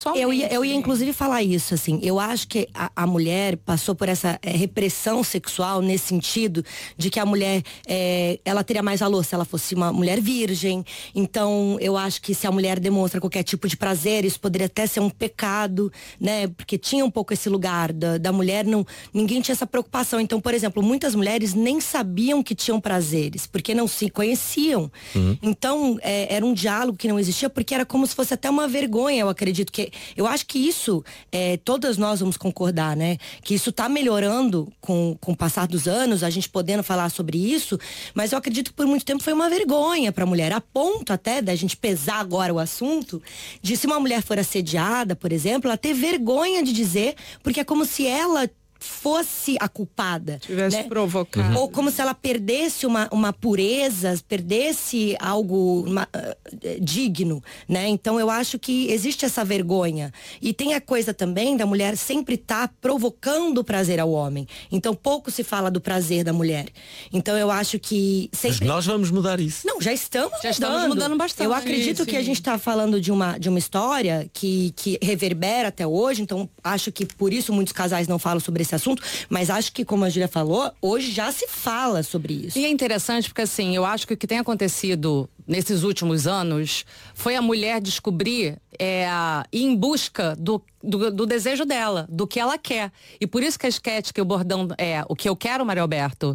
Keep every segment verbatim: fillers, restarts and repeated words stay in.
Eu ia, eu ia inclusive falar isso, assim, eu acho que a, a mulher passou por essa é, repressão sexual nesse sentido de que a mulher, é, ela teria mais valor se ela fosse uma mulher virgem. Então, eu acho que se a mulher demonstra qualquer tipo de prazer, isso poderia até ser um pecado, né? Porque tinha um pouco esse lugar da, da mulher, não, ninguém tinha essa preocupação. Então, por exemplo, muitas mulheres nem sabiam que tinham prazeres, porque não se conheciam. Uhum. Então, é, era um diálogo que não existia, porque era como se fosse até uma vergonha, eu acredito que eu acho que isso, é, todas nós vamos concordar, né? Que isso tá melhorando com, com o passar dos anos, a gente podendo falar sobre isso, mas eu acredito que por muito tempo foi uma vergonha pra mulher, a ponto até da gente pesar agora o assunto, de se uma mulher for assediada, por exemplo, ela ter vergonha de dizer, porque é como se ela fosse a culpada. Tivesse né? provocado. Ou como se ela perdesse uma, uma pureza, perdesse algo uma, uh, digno, né? Então eu acho que existe essa vergonha. E tem a coisa também da mulher sempre estar tá provocando prazer ao homem. Então pouco se fala do prazer da mulher. Então eu acho que sempre... Mas nós vamos mudar isso. Não, já estamos já mudando. estamos mudando bastante. Eu acredito sim. que a gente está falando de uma, de uma história que, que reverbera até hoje. Então acho que por isso muitos casais não falam sobre esse assunto, mas acho que, como a Júlia falou, hoje já se fala sobre isso. E é interessante porque, assim, eu acho que o que tem acontecido nesses últimos anos foi a mulher descobrir é, ir em busca do, do, do desejo dela, do que ela quer. E por isso que a esquete, que o bordão é o que eu quero, Maria Alberto,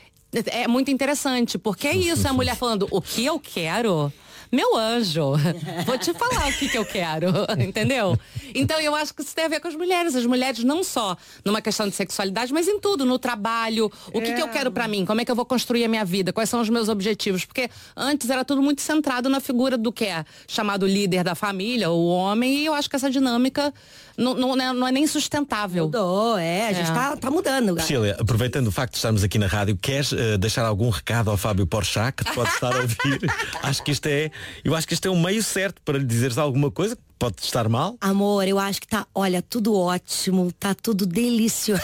é muito interessante, porque é isso, é a mulher falando o que eu quero. Meu anjo, vou te falar o que que eu quero, entendeu? Então eu acho que isso tem a ver com as mulheres. As mulheres não só numa questão de sexualidade, mas em tudo, no trabalho. O é. que que eu quero pra mim? Como é que eu vou construir a minha vida? Quais são os meus objetivos? Porque antes era tudo muito centrado na figura do que é chamado líder da família, o homem, e eu acho que essa dinâmica não, não, não é nem sustentável. Mudou, é, a gente é. Tá, tá mudando. Priscila, aproveitando o facto de estarmos aqui na rádio, queres uh, deixar algum recado ao Fábio Porchat, que te pode estar a ouvir? Acho que isto é, eu acho que este é um meio certo para lhe dizeres alguma coisa que pode estar mal. Amor, eu acho que tá, olha, tudo ótimo, tá tudo delicioso.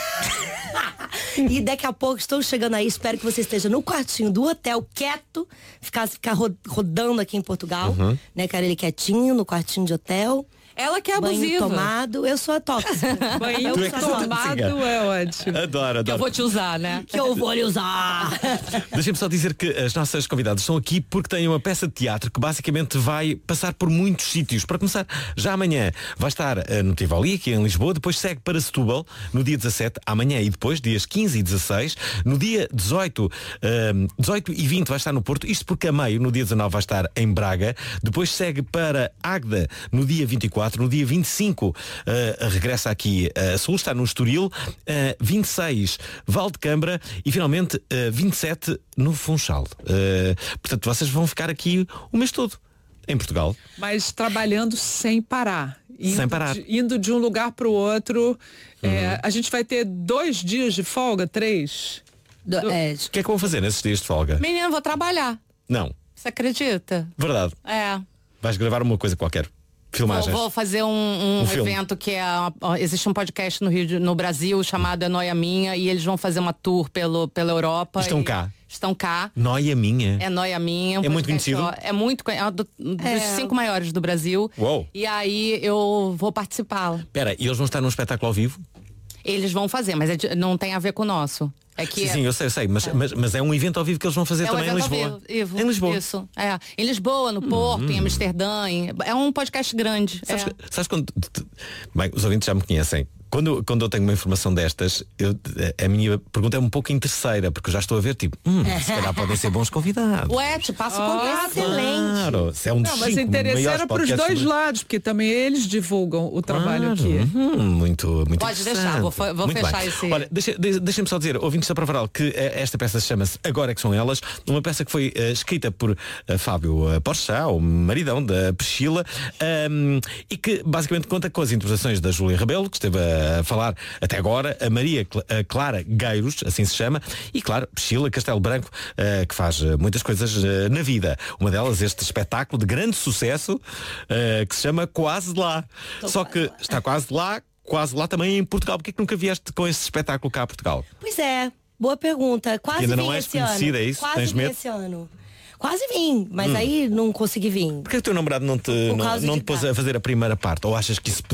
E daqui a pouco estou chegando aí, espero que você esteja no quartinho do hotel, quieto, ficar, ficar rodando aqui em Portugal, uhum. né, cara, ele quietinho no quartinho de hotel. Ela que é abusiva. Banho tomado, eu sou a tóxica. Banho é tomado é ótimo. Adoro, adoro. Que eu vou te usar, né? Que eu vou lhe usar. Deixem-me só dizer que as nossas convidadas estão aqui porque têm uma peça de teatro que basicamente vai passar por muitos sítios. Para começar, já amanhã vai estar uh, no Tivoli, aqui em Lisboa, depois segue para Setúbal, no dia dezassete, amanhã e depois, dias quinze e dezasseis. No dia dezoito, uh, dezoito e vinte vai estar no Porto, isto porque a meio, no dia dezanove, vai estar em Braga. Depois segue para Águeda, no dia vinte e quatro. No dia vinte e cinco uh, regressa aqui a uh, Sul, está no Estoril. uh, vinte e seis Valdecambra e finalmente uh, vinte e sete no Funchal. uh, Portanto, vocês vão ficar aqui o mês todo em Portugal. Mas trabalhando sem parar. Indo sem parar. De, indo de um lugar para o outro. Uhum. É, a gente vai ter dois dias de folga, três. Do, Do... é, o que é que vão fazer nesses dias de folga? Menina, vou trabalhar. Não. Você acredita? Verdade. É. Vais gravar uma coisa qualquer. Filmagens. Vou, vou fazer um, um, um evento que é... Existe um podcast no Rio de, no Brasil chamado É Noia Minha, e eles vão fazer uma tour pelo, pela Europa. Estão cá. Estão cá. Noia Minha. É Noia Minha. Um é muito conhecido? Ó, é muito é do, dos é. cinco maiores do Brasil. Uou. E aí eu vou participar. Espera, e eles vão estar num espetáculo ao vivo? Eles vão fazer, mas é de, não tem a ver com o nosso. É que sim, é... sim, eu sei, eu sei, mas é. Mas, mas é um evento ao vivo que eles vão fazer é também um em Lisboa. Vivo, em Lisboa. Isso, é. Em Lisboa, no Porto, hum. em Amsterdã. Em... É um podcast grande. Sabes, é. sabes quando... Bem, os ouvintes já me conhecem. Quando, quando eu tenho uma informação destas, eu, a minha pergunta é um pouco interesseira, porque eu já estou a ver, tipo, hum, se calhar podem ser bons convidados. Ué, te passo o contato. Excelente. Claro, se é um Não, mas interesseira para os dois sobre... lados, porque também eles divulgam o trabalho claro. aqui. Hum, muito, muito Pode deixar, vou, vou muito fechar bem. esse... Olha, deixa, deixa-me só dizer, ouvintes da Provaral, que esta peça chama-se Agora é que são elas, uma peça que foi uh, escrita por uh, Fábio uh, Porchat, o maridão da Priscila, um, e que basicamente conta com as interpretações da Júlia Rebelo, que esteve a falar até agora, a Maria a Clara Gueiros, assim se chama, e claro, Priscila Castelo Branco, uh, que faz uh, muitas coisas uh, na vida. Uma delas, este espetáculo de grande sucesso, uh, que se chama Quase Lá. Tô Só que lá. Está quase lá, quase lá também em Portugal. Porquê que nunca vieste com esse espetáculo cá a Portugal? Pois é, boa pergunta. Quase ainda vim não és esse conhecida, ano. é isso? Quase Tens vim medo? esse ano. Quase vim, mas Hum. aí não consegui vir. Por que o teu namorado não te, Por não, causa não de te pôs idade. a fazer a primeira parte? Ou achas que isso